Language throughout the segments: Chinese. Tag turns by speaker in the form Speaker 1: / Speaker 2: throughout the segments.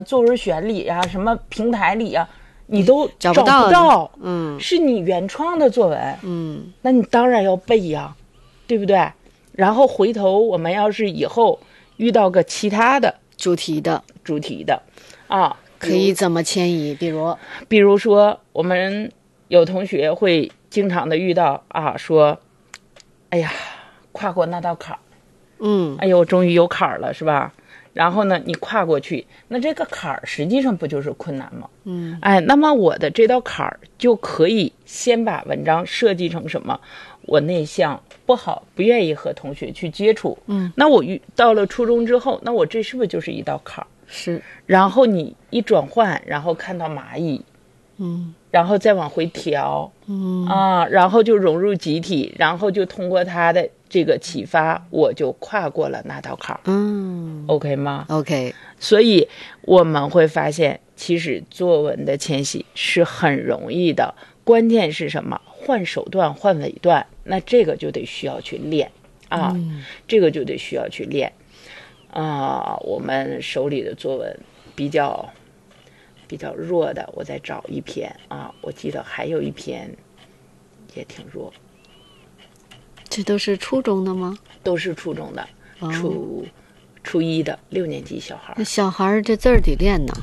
Speaker 1: 作文选里啊，什么平台里啊，你都找不
Speaker 2: 到，
Speaker 1: 是你原创的作文，那你当然要背呀，对不对？然后回头我们要是以后遇到个其他的
Speaker 2: 主题的
Speaker 1: 啊，
Speaker 2: 可以怎么迁移？
Speaker 1: 比如说我们有同学会经常的遇到啊，说，哎呀，跨过那道坎儿，哎呦，终于有坎儿了，是吧？然后呢，你跨过去，那这个坎儿实际上不就是困难吗？那么我的这道坎儿就可以先把文章设计成什么？我内向不好，不愿意和同学去接触。那我到了初中之后，那我这是不是就是一道坎儿？
Speaker 2: 是。
Speaker 1: 然后你一转换，然后看到蚂蚁，然后再往回调，然后就融入集体，然后就通过它的这个启发，我就跨过了那道坎儿。OK 吗
Speaker 2: ？OK。
Speaker 1: 所以我们会发现，其实作文的迁徙是很容易的，关键是什么？换手段，换尾段，那这个就得需要去练啊，这个就得需要去练啊。我们手里的作文比较弱的，我再找一篇啊，我记得还有一篇也挺弱。
Speaker 2: 这都是初中的吗？
Speaker 1: 都是初中的，初一的6年级小孩。
Speaker 2: 小孩这字儿得练呢。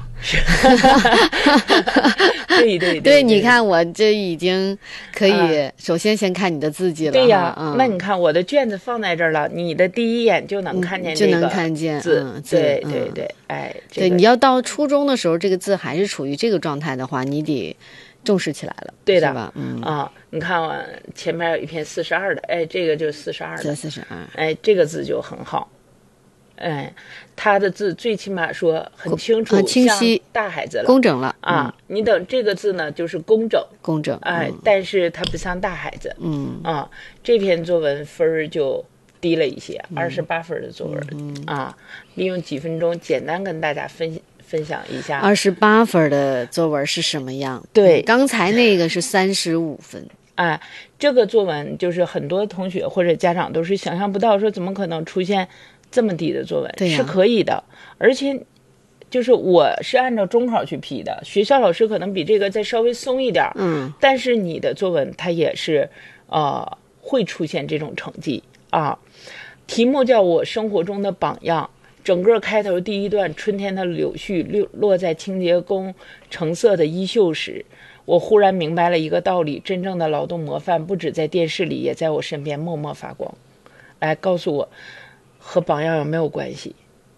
Speaker 1: 对，
Speaker 2: 你看我这已经可以，首先看你的字迹了。
Speaker 1: 对呀，那你看我的卷子放在这儿了，你的第一眼就能看见这个字，
Speaker 2: 就能看见字。
Speaker 1: 对，
Speaker 2: 对，你要到初中的时候，这个字还是处于这个状态的话，你得重视起来了，
Speaker 1: 对的，
Speaker 2: 是吧？
Speaker 1: 你看我前面有一篇42的，这个就是42的
Speaker 2: ，42，
Speaker 1: 这个字就很好，他的字最起码说很清楚、
Speaker 2: 清晰、
Speaker 1: 大孩子了，
Speaker 2: 工整了
Speaker 1: 啊。你等这个字呢，就是工整，但是它不像大孩子，这篇作文分就低了一些，28分的作文，利用几分钟简单跟大家分享一下
Speaker 2: 28分的作文是什么样？
Speaker 1: 对，
Speaker 2: 刚才那个是35分。
Speaker 1: 这个作文就是很多同学或者家长都是想象不到，说怎么可能出现这么低的作文，是可以的。而且就是我是按照中考去批的，学校老师可能比这个再稍微松一点，但是你的作文它也是会出现这种成绩啊。题目叫我生活中的榜样，整个开头第一段，春天的柳絮落在清洁工橙色的衣袖时，我忽然明白了一个道理，真正的劳动模范不止在电视里，也在我身边默默发光。来告诉我和榜样有没有关系？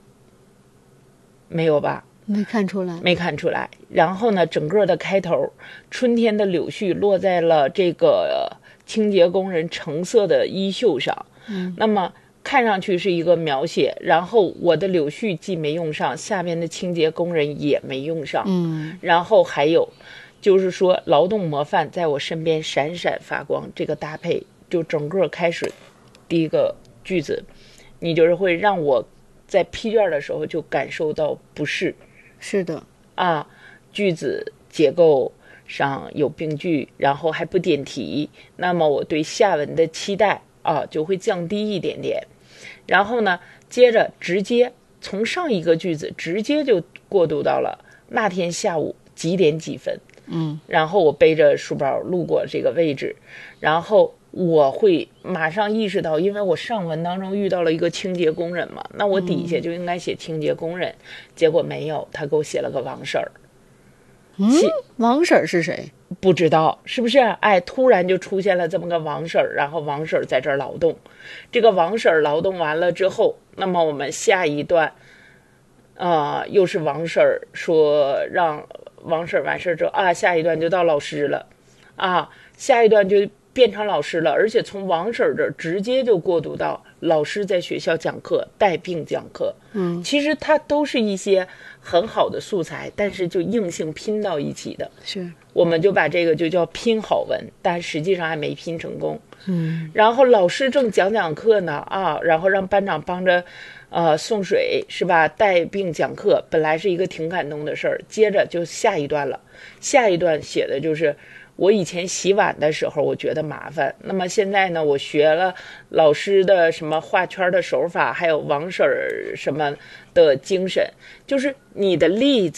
Speaker 1: 没有吧？
Speaker 2: 没看出来。
Speaker 1: 然后呢，整个的开头，春天的柳絮落在了这个清洁工人橙色的衣袖上，那么看上去是一个描写，然后我的柳絮既没用上，下面的清洁工人也没用上，然后还有就是说劳动模范在我身边闪闪发光，这个搭配就整个开始第一个句子，你就是会让我在批卷的时候就感受到不适。
Speaker 2: 是的
Speaker 1: 句子结构上有病句，然后还不点题，那么我对下文的期待就会降低一点点。然后呢，接着直接从上一个句子直接就过渡到了那天下午几点几分，然后我背着书包路过这个位置，然后我会马上意识到，因为我上文当中遇到了一个清洁工人嘛，那我底下就应该写清洁工人，结果没有，他给我写了个王婶儿。
Speaker 2: 王婶儿是谁？
Speaker 1: 不知道，是不是？突然就出现了这么个王婶儿，然后王婶儿在这儿劳动。这个王婶儿劳动完了之后，那么我们下一段，又是王婶儿说让王婶儿完事之后下一段就到老师了，下一段就变成老师了，而且从王婶儿这儿直接就过渡到老师在学校讲课，带病讲课。其实它都是一些很好的素材，但是就硬性拼到一起的。
Speaker 2: 是，
Speaker 1: 我们就把这个就叫拼好文，但实际上还没拼成功。然后老师正讲课呢然后让班长帮着送水是吧？带病讲课，本来是一个挺感动的事儿，接着就下一段了。下一段写的就是我以前洗碗的时候我觉得麻烦，那么现在呢，我学了老师的什么画圈的手法，还有王婶什么的精神，就是你的例子